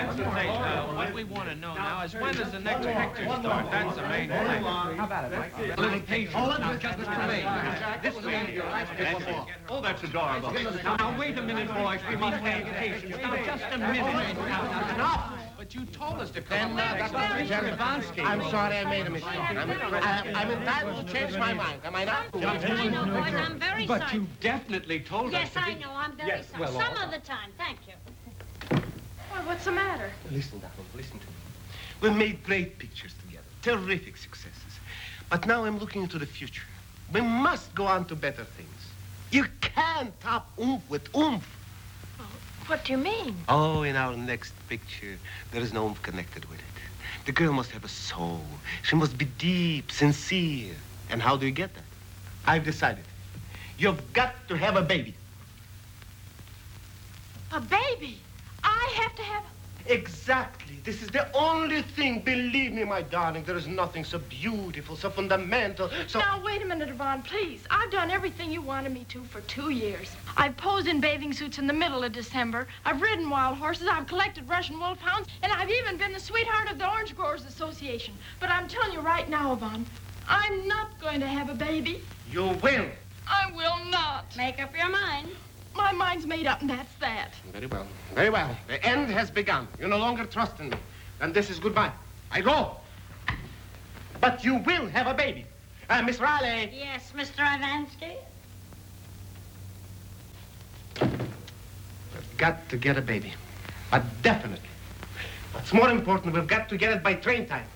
What we want to know now is when does the next picture start? That's the main thing. How about it, Mike? A little patience. Now, just this way. This way. That's it. Oh, that's adorable. Now, wait a minute, boys. We must have patience. Now, just a minute. Now, but you told us to come. I'm sorry I made a mistake. I'm entitled to change my mind. Am I not? I know, boys. I'm very sorry. But you definitely told us. Yes, I know. I'm very sorry. well, Some other time. Thank you. Well, what's the matter? Listen, Donald, listen to me. We've made great pictures together, terrific successes. But now I'm looking into the future. We must go on to better things. You can't top oomph with oomph. Oh, what do you mean? Oh, in our next picture, there is no oomph connected with it. The girl must have a soul. She must be deep, sincere. And how do you get that? I've decided. You've got to have a baby. A baby? I have to have... Exactly. This is the only thing, believe me, my darling, there is nothing so beautiful, so fundamental, so... Now, wait a minute, Yvonne, please. I've done everything you wanted me to for 2 years. I've posed in bathing suits in the middle of December. I've ridden wild horses. I've collected Russian wolfhounds. And I've even been the sweetheart of the Orange Growers Association. But I'm telling you right now, Yvonne, I'm not going to have a baby. You will. I will not. Make up your mind. My mind's made up, and that's that. Very well. Very well. The end has begun. You no longer trust in me. And this is goodbye. I go. But you will have a baby. Miss Riley. Yes, Mr. Ivansky? We've got to get a baby. But definitely. What's more important, we've got to get it by train time.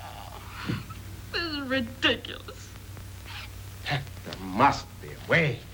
This is ridiculous. There must be a way.